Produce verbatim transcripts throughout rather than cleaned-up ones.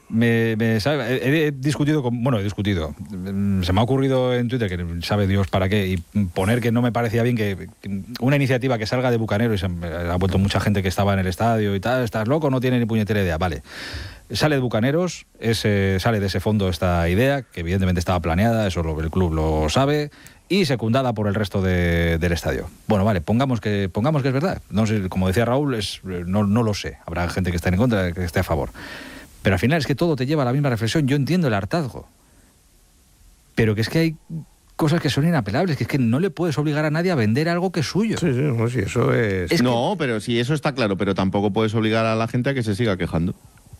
Me, me sabe, he, he discutido con, bueno, he discutido, se me ha ocurrido en Twitter, que sabe Dios para qué, y poner que no me parecía bien que, que una iniciativa que salga de Bucanero, y se ha vuelto mucha gente que estaba en el estadio y tal, estás loco, no tiene ni puñetera idea, vale. Sale de Bucaneros, ese, sale de ese fondo esta idea, que evidentemente estaba planeada, eso lo, el club lo sabe, y secundada por el resto de, del estadio. Bueno, vale, pongamos que pongamos que es verdad. No sé, como decía Raúl, es, no, no lo sé, habrá gente que esté en contra, que esté a favor. Pero al final es que todo te lleva a la misma reflexión. Yo entiendo el hartazgo, pero que es que hay cosas que son inapelables, que es que no le puedes obligar a nadie a vender algo que es suyo. Sí, sí, no, sí, eso es... es no, que... pero sí, eso está claro, pero tampoco puedes obligar a la gente a que se siga quejando,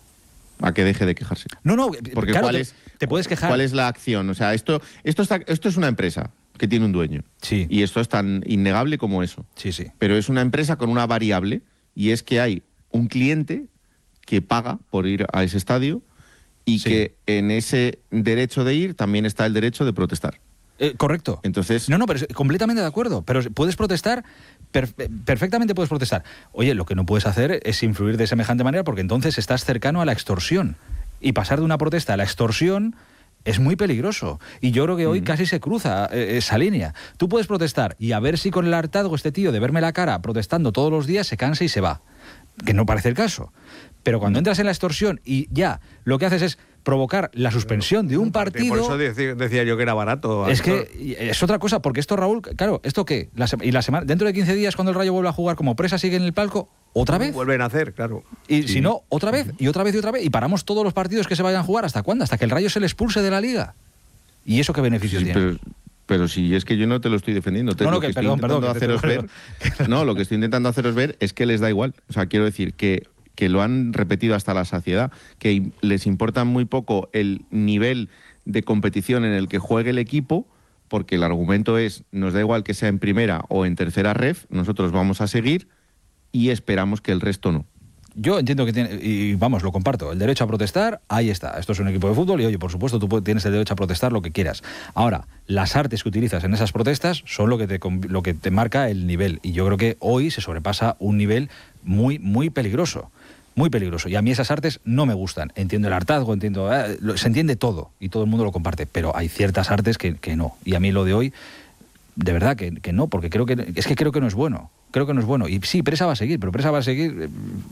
a que deje de quejarse. No, no, porque claro, ¿cuál te, es, te puedes quejar. ¿Cuál es la acción? O sea, esto, esto, está, esto es una empresa que tiene un dueño. Sí. Y esto es tan innegable como eso. Sí, sí. Pero es una empresa con una variable, y es que hay un cliente que paga por ir a ese estadio y sí. que en ese derecho de ir también está el derecho de protestar. Eh, correcto. Entonces, no, no, pero completamente de acuerdo. Pero puedes protestar, per, perfectamente puedes protestar. Oye, lo que no puedes hacer es influir de semejante manera, porque entonces estás cercano a la extorsión. Y pasar de una protesta a la extorsión es muy peligroso. Y yo creo que hoy mm. casi se cruza eh, esa línea. Tú puedes protestar y a ver si con el hartazgo este tío de verme la cara protestando todos los días se cansa y se va. Que no parece el caso. Pero cuando entras en la extorsión y ya lo que haces es provocar la suspensión de un partido... Por eso decía, decía yo que era barato. Es que es otra cosa, porque esto, Raúl, claro, ¿esto qué? La y la semana, dentro de quince días, cuando el Rayo vuelve a jugar como presa, sigue en el palco, ¿otra vez? Vuelven a hacer, claro. Y sí. si no, otra vez, y otra vez y otra vez, y paramos todos los partidos que se vayan a jugar. ¿Hasta cuándo? Hasta que el Rayo se le expulse de la Liga. ¿Y eso qué beneficios sí, tiene? Pero... Pero si es que yo no te lo estoy defendiendo. Te, no, no, lo que, que estoy perdón, intentando perdón, haceros perdón. ver, no, lo que estoy intentando haceros ver es que les da igual. O sea, quiero decir que, que lo han repetido hasta la saciedad, que les importa muy poco el nivel de competición en el que juegue el equipo, porque el argumento es, nos da igual que sea en primera o en tercera ref, nosotros vamos a seguir y esperamos que el resto no. Yo entiendo que tiene, y vamos, lo comparto, el derecho a protestar, ahí está. Esto es un equipo de fútbol y, oye, por supuesto, tú tienes el derecho a protestar lo que quieras. Ahora, las artes que utilizas en esas protestas son lo que te, lo que te marca el nivel. Y yo creo que hoy se sobrepasa un nivel muy, muy peligroso. Muy peligroso. Y a mí esas artes no me gustan. Entiendo el hartazgo, entiendo... Eh, lo, se entiende todo y todo el mundo lo comparte. Pero hay ciertas artes que, que no. Y a mí lo de hoy, de verdad que, que no, porque creo que es que creo que no es bueno. Creo que no es bueno. Y sí, Presa va a seguir, pero Presa va a seguir...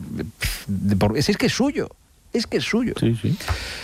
Eh, por, es, es que es suyo. Es que es suyo. Sí, sí.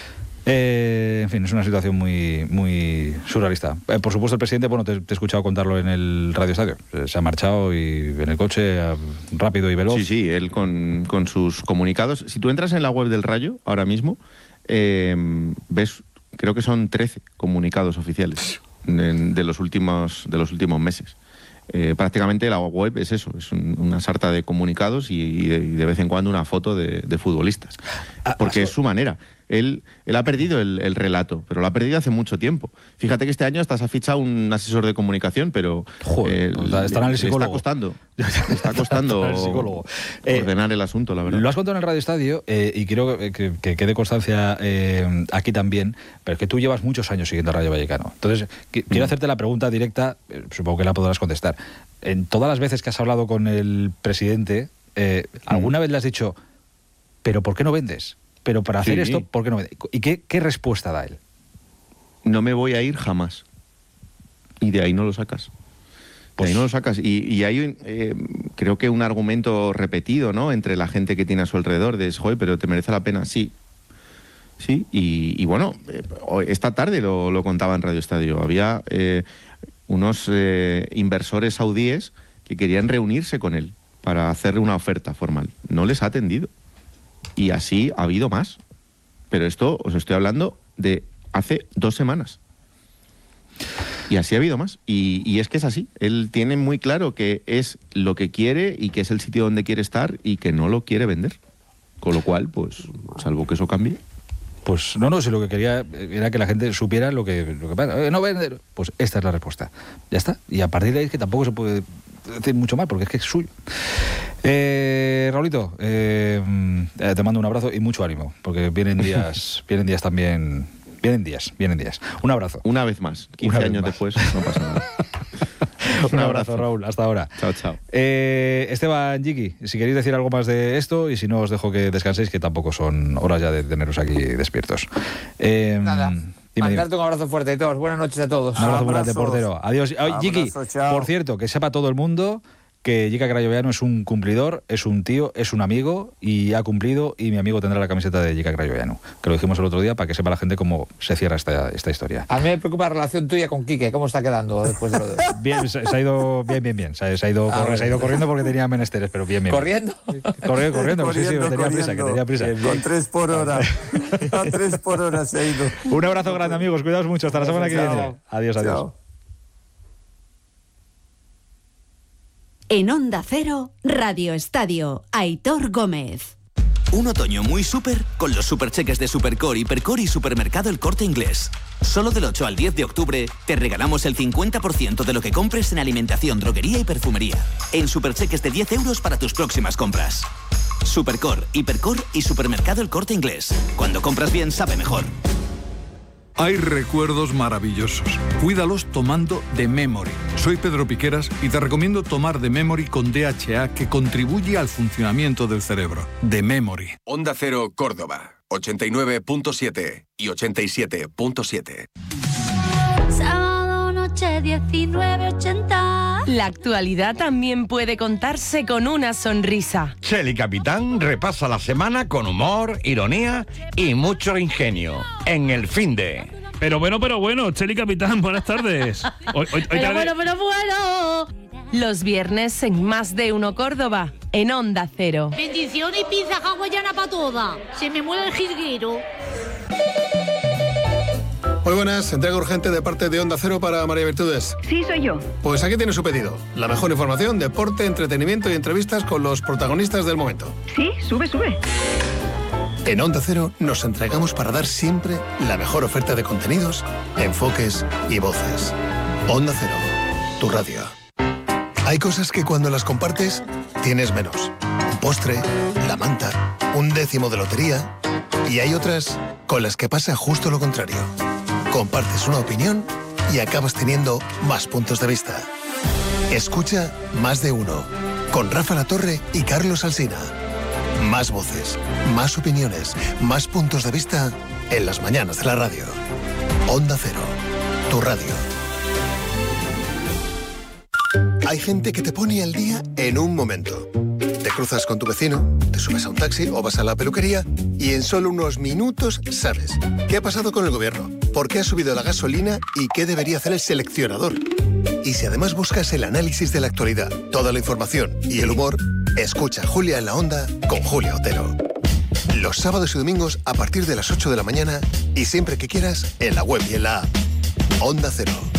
Eh, en fin, es una situación muy, muy surrealista. Eh, por supuesto, el presidente, bueno, te, te he escuchado contarlo en el Radio Estadio. Eh, se ha marchado y en el coche, eh, rápido y veloz. Sí, sí, él con, con sus comunicados. Si tú entras en la web del Rayo, ahora mismo, eh, ves, creo que son trece comunicados oficiales de, de, los, últimos, de los últimos meses. Eh, prácticamente la web es eso, es un, una sarta de comunicados y, y, de, y de vez en cuando una foto de, de futbolistas. Porque es su manera. Él, él ha perdido el, el relato, pero lo ha perdido hace mucho tiempo. Fíjate que este año hasta se ha fichado un asesor de comunicación, pero Joder, eh, está en el psicólogo. Le está costando, le está costando el psicólogo. ordenar eh, el asunto, la verdad. Lo has contado en el Radio Estadio eh, y quiero que, que quede constancia eh, aquí también, pero es que tú llevas muchos años siguiendo a Rayo Vallecano. Entonces, que, quiero mm. hacerte la pregunta directa, eh, supongo que la podrás contestar. En todas las veces que has hablado con el presidente, eh, ¿alguna mm. vez le has dicho, pero ¿por qué no vendes? Pero para hacer sí. esto, ¿por qué no? ¿Y qué, qué respuesta da él? No me voy a ir jamás. Y de ahí no lo sacas. Pues, de ahí no lo sacas. Y, y hay, eh, creo que un argumento repetido, ¿no? Entre la gente que tiene a su alrededor, de, joder, pero ¿te merece la pena? Sí. Sí, y, y bueno, eh, esta tarde lo, lo contaba en Radio Estadio. Había eh, unos eh, inversores saudíes que querían reunirse con él para hacerle una oferta formal. No les ha atendido. Y así ha habido más. Pero esto os estoy hablando de hace dos semanas. Y así ha habido más. Y, y es que es así. Él tiene muy claro que es lo que quiere y que es el sitio donde quiere estar y que no lo quiere vender. Con lo cual, pues, salvo que eso cambie. Pues no, no, si lo que quería era que la gente supiera lo que, lo que pasa. Eh, no vender. Pues esta es la respuesta. Ya está. Y a partir de ahí es que tampoco se puede decir mucho más porque es que es suyo. Eh, Raulito, eh, te mando un abrazo y mucho ánimo, porque vienen días, vienen días también, vienen días, vienen días. Un abrazo. Una vez más, quince años después, no pasa nada. Un abrazo, Raúl. Hasta ahora. Chao, chao. Eh, Esteban, Yiki, si queréis decir algo más de esto, y si no, os dejo que descanséis, que tampoco son horas ya de teneros aquí despiertos. Eh, Nada. Dime, Mandarte dime. un abrazo fuerte a todos. Buenas noches a todos. Un abrazo muy Abrazos. grande, portero. Adiós. Ay, Yiki, Abrazo, chao. por cierto, que sepa todo el mundo que Yika Crayoveanu es un cumplidor, es un tío, es un amigo y ha cumplido, y mi amigo tendrá la camiseta de Yika Crayoveanu, que lo dijimos el otro día para que sepa la gente cómo se cierra esta, esta historia. A mí me preocupa la relación tuya con Quique. ¿Cómo está quedando después de lo de... Bien, se, se ha ido bien, bien, bien. Se, ha- se ha ido, Ah, corre- bueno. se ha ido corriendo porque tenía menesteres, pero bien, bien. ¿Corriendo? Corriendo, corriendo, sí, sí, que tenía prisa, que tenía prisa. Con tres por hora. A tres por hora se ha ido. Un abrazo grande, amigos. Cuidaos mucho. Hasta la semana que Chao. viene. Adiós, adiós. Chao. En Onda Cero, Radio Estadio, Aitor Gómez. Un otoño muy súper con los supercheques de Supercore, Hipercore y Supermercado El Corte Inglés. Solo del ocho al diez de octubre te regalamos el cincuenta por ciento de lo que compres en alimentación, droguería y perfumería. En supercheques de diez euros para tus próximas compras. Supercore, Hipercore y Supermercado El Corte Inglés. Cuando compras bien, sabe mejor. Hay recuerdos maravillosos. Cuídalos tomando The Memory. Soy Pedro Piqueras y te recomiendo tomar The Memory con D H A, que contribuye al funcionamiento del cerebro. The Memory. Onda Cero Córdoba, ochenta y nueve punto siete y ochenta y siete punto siete. Sábado noche diecinueve ochenta. La actualidad también puede contarse con una sonrisa. Cheli Capitán repasa la semana con humor, ironía y mucho ingenio. En el Finde. Pero bueno, pero bueno, Cheli Capitán, buenas tardes. Hoy, hoy- hoy Pero te- bueno, pero bueno. Los viernes en Más de Uno Córdoba, en Onda Cero. Bendición y pizza hawaiana para toda. Se me muere el jilguero. Muy buenas, entrega urgente de parte de Onda Cero para María Virtudes. Sí, soy yo. Pues aquí tiene su pedido. La mejor información, deporte, entretenimiento y entrevistas con los protagonistas del momento. Sí, sube, sube. En Onda Cero nos entregamos para dar siempre la mejor oferta de contenidos, enfoques y voces. Onda Cero, tu radio. Hay cosas que cuando las compartes tienes menos. Un postre, la manta, un décimo de lotería. Y hay otras con las que pasa justo lo contrario. Compartes una opinión y acabas teniendo más puntos de vista. Escucha Más de Uno, con Rafa Latorre y Carlos Alsina. Más voces, más opiniones, más puntos de vista en las mañanas de la radio. Onda Cero, tu radio. Hay gente que te pone al día en un momento. Te cruzas con tu vecino, te subes a un taxi o vas a la peluquería y en solo unos minutos sabes qué ha pasado con el gobierno, por qué ha subido la gasolina y qué debería hacer el seleccionador. Y si además buscas el análisis de la actualidad, toda la información y el humor, escucha Julia en la Onda con Julia Otero. Los sábados y domingos a partir de las ocho de la mañana y siempre que quieras en la web y en la app. Onda Cero,